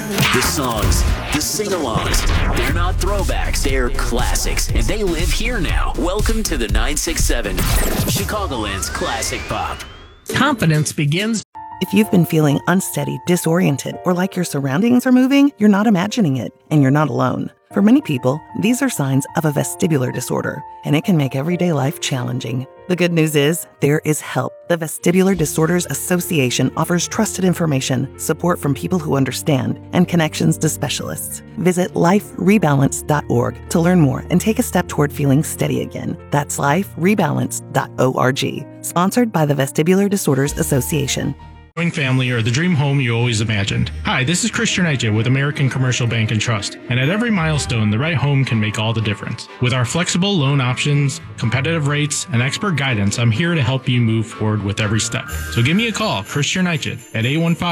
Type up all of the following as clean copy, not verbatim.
The songs, the sing-alongs, they're not throwbacks, they're classics, and they live here now. Welcome to the 967, Chicagoland's Classic Pop. Confidence begins. If you've been feeling unsteady, disoriented, or like your surroundings are moving, you're not imagining it, and you're not alone. For many people, these are signs of a vestibular disorder, and it can make everyday life challenging. The good news is, there is help. The Vestibular Disorders Association offers trusted information, support from people who understand, and connections to specialists. Visit liferebalance.org to learn more and take a step toward feeling steady again. That's liferebalance.org. Sponsored by the Vestibular Disorders Association. Family or the dream home you always imagined. Hi, this is Chris Chernicha with American Commercial Bank and Trust, and at every milestone, the right home can make all the difference. With our flexible loan options, competitive rates, and expert guidance, I'm here to help you move forward with every step. So give me a call, Chris Chernicha, at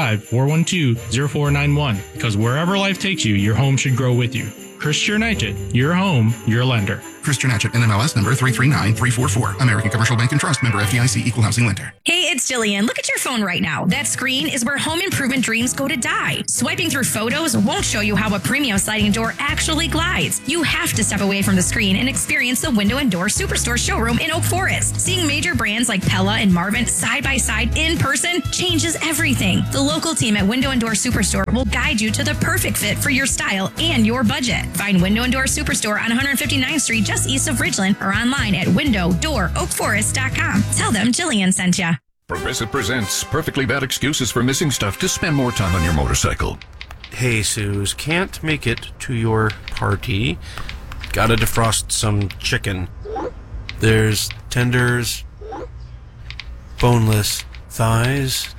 815-412-0491, because wherever life takes you, your home should grow with you. Chris Chernicha, your home, your lender. Chris Chernicha, NMLS number 339344. American Commercial Bank and Trust, member FDIC, equal housing lender. Hey, it's Jillian. Look at your phone right now. That screen is where home improvement dreams go to die. Swiping through photos won't show you how a premium sliding door actually glides. You have to step away from the screen and experience the Window and Door Superstore showroom in Oak Forest. Seeing major brands like Pella and Marvin side by side in person changes everything. The local team at Window and Door Superstore will guide you to the perfect fit for your style and your budget. Find Window and Door Superstore on 159th Street just east of Ridgeland or online at windowdooroakforest.com. Tell them Jillian sent you. Progressive presents Perfectly Bad Excuses for Missing Stuff to Spend More Time on Your Motorcycle. Hey, Suze, can't make it to your party. Gotta defrost some chicken. There's tenders, boneless thighs.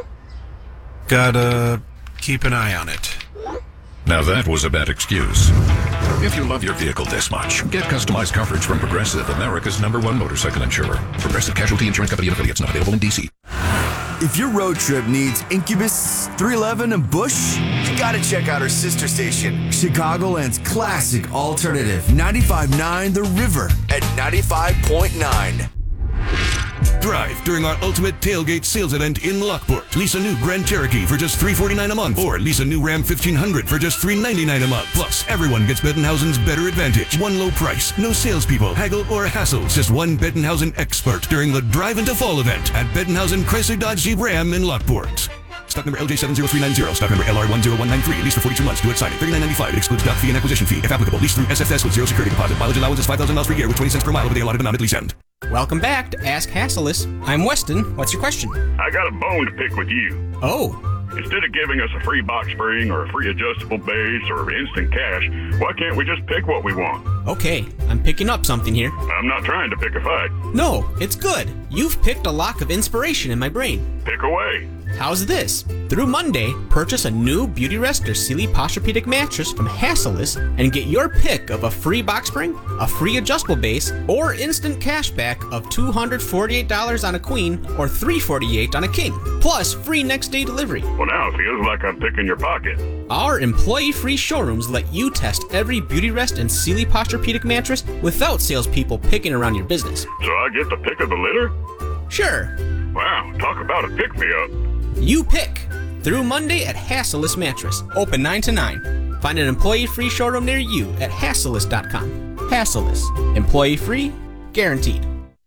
Gotta keep an eye on it. Now that was a bad excuse. If you love your vehicle this much, get customized coverage from Progressive, America's #1 motorcycle insurer. Progressive Casualty Insurance Company and affiliates, not available in D.C. If your road trip needs Incubus, 311, and Bush, you gotta check out our sister station, Chicagoland's classic alternative, 95.9 The River at 95.9. Drive during our ultimate tailgate sales event in Lockport. Lease a new Grand Cherokee for just $349 a month, or lease a new Ram 1500 for just $399 a month. Plus, everyone gets Bettenhausen's Better Advantage. One low price, no salespeople, haggle, or hassles. Just one Bettenhausen expert during the Drive into Fall event at Bettenhausen Chrysler Dodge Jeep Ram in Lockport. Stock number LJ70390. Stock number LR10193. Lease for 42 months. Do it signing. $39.95. It excludes dock fee and acquisition fee. If applicable, lease through SFS with zero security deposit. Mileage allowance is 5,000 miles per year with 20 cents per mile over the allotted amount at lease end. Welcome back to Ask Hasselus. I'm Weston. What's your question? I got a bone to pick with you. Oh. Instead of giving us a free box spring or a free adjustable base or instant cash, why can't we just pick what we want? Okay, I'm picking up something here. I'm not trying to pick a fight. No, it's good. You've picked a lock of inspiration in my brain. Pick away. How's this? Through Monday, purchase a new Beautyrest or Sealy Posturepedic mattress from Hasselus and get your pick of a free box spring, a free adjustable base, or instant cash back of $248 on a queen or $348 on a king, plus free next day delivery. Well, now it feels like I'm picking your pocket. Our employee-free showrooms let you test every Beautyrest and Sealy Posturepedic mattress without salespeople picking around your business. So I get the pick of the litter? Sure. Wow, talk about a pick-me-up. You pick. Through Monday at Hasselus Mattress. Open 9 to 9. Find an employee-free showroom near you at Hasselus.com. Hasselus. Employee-free. Guaranteed.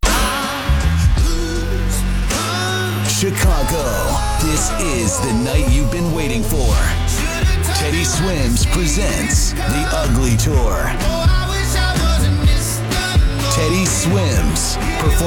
Chicago. This is the night you've been waiting for. Teddy Swims presents The Ugly Tour. Teddy Swims performs